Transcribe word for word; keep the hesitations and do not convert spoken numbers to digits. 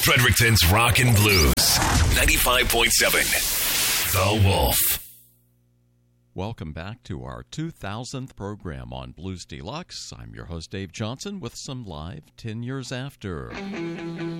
Fredericton's Rock and Blues. ninety-five point seven. The Wolf. Welcome back to our two thousandth program on Blues Deluxe. I'm your host, Dave Johnson, with some live ten years after.